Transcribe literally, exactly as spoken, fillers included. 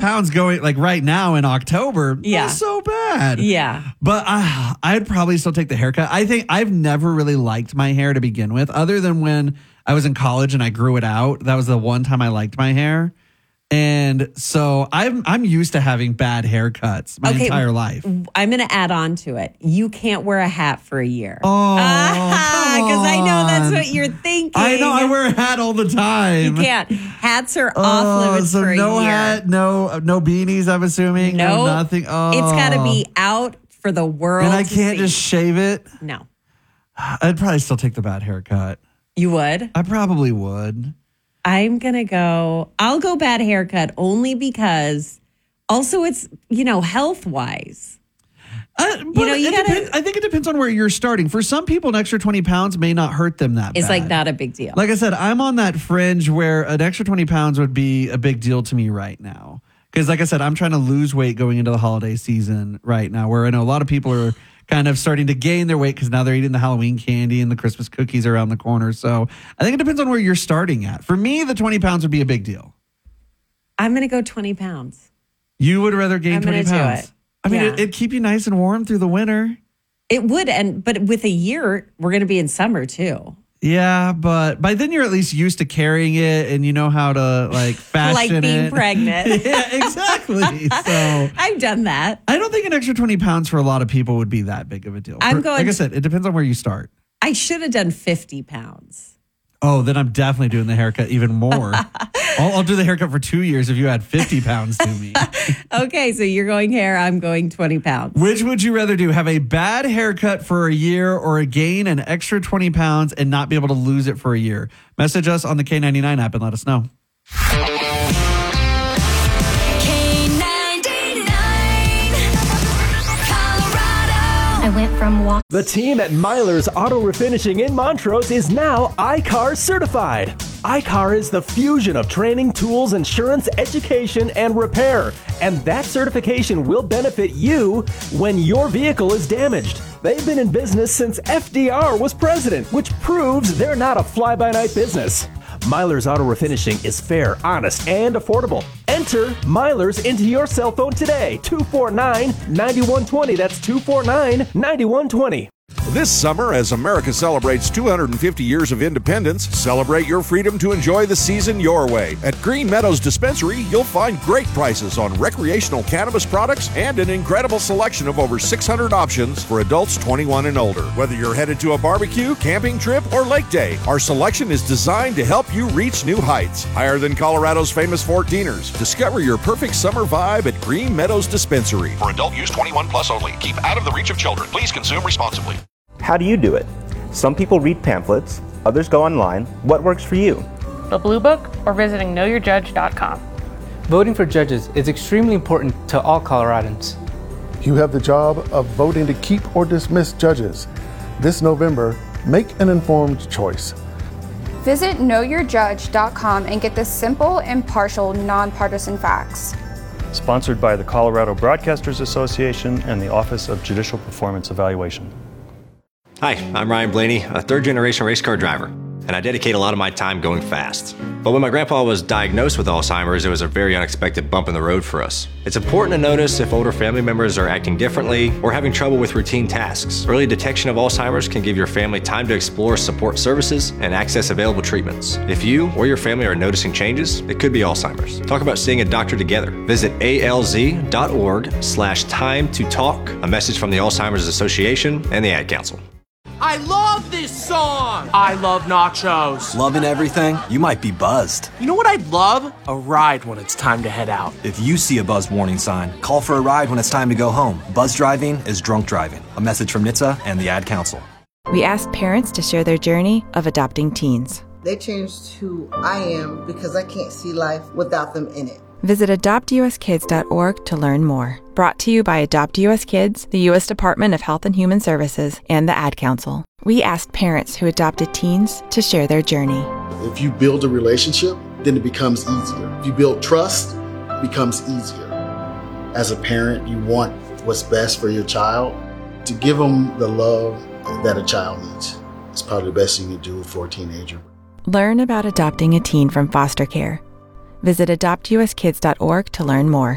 pounds going like right now in October. Yeah. Not so bad. Yeah. But uh, I'd probably still take the haircut. I think I've never really liked my hair to begin with, other than when I was in college and I grew it out. That was the one time I liked my hair. And so I'm I'm used to having bad haircuts my okay, entire life. I'm going to add on to it. You can't wear a hat for a year. Oh, because I know that's what you're thinking. I know. I wear a hat all the time. You can't. Hats are oh, off limits so for a no year. hat, no no beanies. I'm assuming. No, no nothing. Oh, it's got to be out for the world. And I to can't see. just shave it. No, I'd probably still take the bad haircut. you would. I probably would. I'm going to go, I'll go bad haircut only because also it's, you know, health wise. Uh, but you know, you it gotta, depends, I think it depends on where you're starting. For some people, an extra twenty pounds may not hurt them that it's bad. like not a big deal. Like I said, I'm on that fringe where an extra twenty pounds would be a big deal to me right now. Because like I said, I'm trying to lose weight going into the holiday season right now, where I know a lot of people are kind of starting to gain their weight because now they're eating the Halloween candy and the Christmas cookies around the corner. So I think it depends on where you're starting at. For me, the twenty pounds would be a big deal. I'm going to go twenty pounds. You would rather gain I'm twenty gonna pounds? do it. I mean, Yeah. it, it'd keep you nice and warm through the winter. It would. And, but with a year, we're going to be in summer too. Yeah, but by then you're at least used to carrying it and you know how to like fashion like being it. pregnant. Yeah, exactly. So I've done that. I don't think an extra twenty pounds for a lot of people would be that big of a deal. I'm For- going like I to- said, it depends on where you start. I should have done fifty pounds. Oh, then I'm definitely doing the haircut even more. I'll, I'll do the haircut for two years if you add fifty pounds to me. Okay, so you're going hair, I'm going twenty pounds. Which would you rather do? Have a bad haircut for a year or gain an extra twenty pounds and not be able to lose it for a year? Message us on the K ninety-nine app and let us know. I went from walk. The team at Myler's Auto Refinishing in Montrose is now I C A R certified. I C A R is the fusion of training, tools, insurance, education, and repair. And that certification will benefit you when your vehicle is damaged. They've been in business since F D R was president, which proves they're not a fly-by-night business. Myler's Auto Refinishing is fair, honest, and affordable. Enter Myler's into your cell phone today. two four nine, nine one two zero. That's two four nine, nine one two zero. This summer, as America celebrates two hundred fifty years of independence, celebrate your freedom to enjoy the season your way. At Green Meadows Dispensary, you'll find great prices on recreational cannabis products and an incredible selection of over six hundred options for adults twenty-one and older. Whether you're headed to a barbecue, camping trip, or lake day, our selection is designed to help you reach new heights. Higher than Colorado's famous fourteeners. Discover your perfect summer vibe at Green Meadows Dispensary. For adult use twenty-one plus only. Keep out of the reach of children. Please consume responsibly. How do you do it? Some people read pamphlets, others go online. What works for you? The Blue Book or visiting know your judge dot com. Voting for judges is extremely important to all Coloradans. You have the job of voting to keep or dismiss judges. This November, make an informed choice. Visit know your judge dot com and get the simple, impartial, nonpartisan facts. Sponsored by the Colorado Broadcasters Association and the Office of Judicial Performance Evaluation. Hi, I'm Ryan Blaney, a third-generation race car driver, and I dedicate a lot of my time going fast. But when my grandpa was diagnosed with Alzheimer's, it was a very unexpected bump in the road for us. It's important to notice if older family members are acting differently or having trouble with routine tasks. Early detection of Alzheimer's can give your family time to explore support services and access available treatments. If you or your family are noticing changes, it could be Alzheimer's. Talk about seeing a doctor together. Visit A L Z dot org slash time to talk, a message from the Alzheimer's Association and the Ad Council. I love this song! I love nachos. Loving everything? You might be buzzed. You know what I'd love? A ride when it's time to head out. If you see a buzz warning sign, call for a ride when it's time to go home. Buzz driving is drunk driving. A message from N H T S A and the Ad Council. We asked parents to share their journey of adopting teens. They changed who I am because I can't see life without them in it. Visit adopt u s kids dot org to learn more. Brought to you by Adopt U S Kids, the U S Department of Health and Human Services, and the Ad Council. We asked parents who adopted teens to share their journey. If you build a relationship, then it becomes easier. If you build trust, it becomes easier. As a parent, you want what's best for your child. To give them the love that a child needs. It's probably the best thing you do for a teenager. Learn about adopting a teen from foster care. Visit adopt u s kids dot org to learn more.